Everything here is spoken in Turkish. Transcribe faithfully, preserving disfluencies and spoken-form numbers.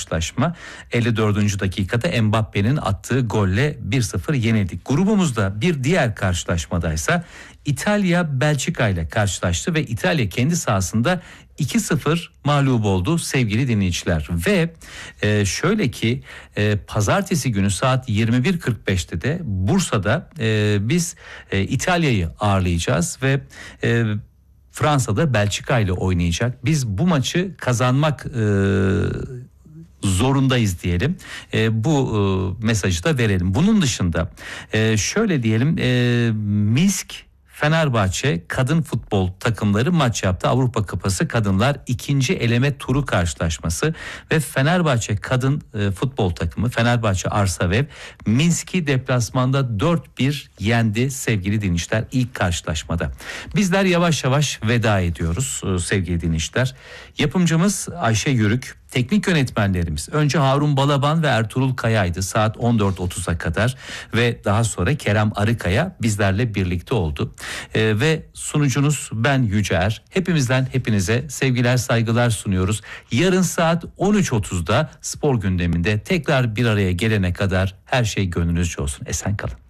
karşılaşma. elli dördüncü dakikada Mbappe'nin attığı golle bir sıfır yenildik. Grubumuzda bir diğer karşılaşmadaysa İtalya Belçika ile karşılaştı ve İtalya kendi sahasında iki sıfır mağlup oldu sevgili dinleyiciler. Ve e, şöyle ki e, pazartesi günü saat yirmi bir kırk beşte de Bursa'da e, biz e, İtalya'yı ağırlayacağız ve e, Fransa'da Belçika ile oynayacak. Biz bu maçı kazanmak e, zorundayız diyelim. E, bu e, mesajı da verelim. Bunun dışında e, şöyle diyelim, e, Minsk Fenerbahçe kadın futbol takımları maç yaptı. Avrupa Kupası Kadınlar ikinci eleme turu karşılaşması ve Fenerbahçe kadın e, futbol takımı Fenerbahçe Arsavev Minsk'i deplasmanda dört bir yendi sevgili dinleyiciler ilk karşılaşmada. Bizler yavaş yavaş veda ediyoruz e, sevgili dinleyiciler. Yapımcımız Ayşe Yürük, teknik yönetmenlerimiz önce Harun Balaban ve Ertuğrul Kaya'ydı saat on dört otuza kadar ve daha sonra Kerem Arıkaya bizlerle birlikte oldu. Ee, ve sunucunuz ben Yücer. Hepimizden hepinize sevgiler saygılar sunuyoruz. Yarın saat on üç otuzda spor gündeminde tekrar bir araya gelene kadar her şey gönlünüzce olsun. Esen kalın.